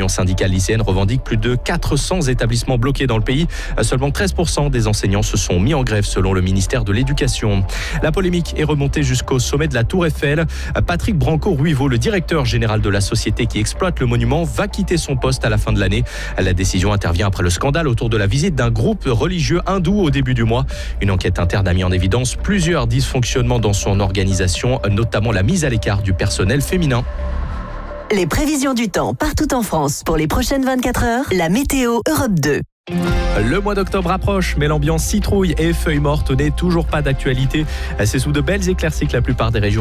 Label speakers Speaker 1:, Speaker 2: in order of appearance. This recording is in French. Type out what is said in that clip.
Speaker 1: L'Union syndicale lycéenne revendique plus de 400 établissements bloqués dans le pays. Seulement 13% des enseignants se sont mis en grève selon le ministère de l'Éducation. La polémique est remontée jusqu'au sommet de la Tour Eiffel. Patrick Branco-Ruivo, le directeur général de la société qui exploite le monument, va quitter son poste à la fin de l'année. La décision intervient après le scandale autour de la visite d'un groupe religieux hindou au début du mois. Une enquête interne a mis en évidence plusieurs dysfonctionnements dans son organisation, notamment la mise à l'écart du personnel féminin.
Speaker 2: Les prévisions du temps partout en France pour les prochaines 24 heures, la météo Europe 2.
Speaker 1: Le mois d'octobre approche, mais l'ambiance citrouille et feuilles mortes n'est toujours pas d'actualité. C'est sous de belles éclaircies que la plupart des régions